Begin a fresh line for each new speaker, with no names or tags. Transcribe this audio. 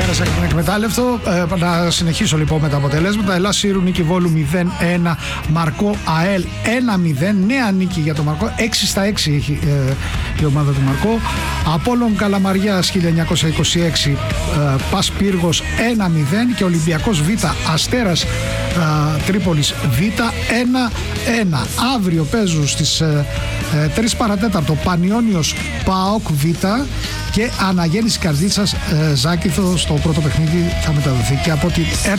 Πέρασα και τον εκμετάλλευτο. Να συνεχίσω λοιπόν με τα αποτελέσματα. Ελλάς Σύρου νίκη Βόλου 0-1. Μαρκό ΑΕΛ 1-0. Νέα νίκη για τον Μαρκό. 6 στα 6 έχει η ομάδα του Μαρκό. Απόλλων Καλαμαριάς 1926. Πας Πύργος 1-0. Και Ολυμπιακός Β. Αστέρας Τρίπολης Β 1-1. Αύριο παίζουν στις 3 παρατέταρτο Πανιώνιος ΠΑΟΚ Β και Αναγέννηση Καρδίτσας Ζάκηθο. Στο πρώτο παιχνίδι θα μεταδοθεί και από την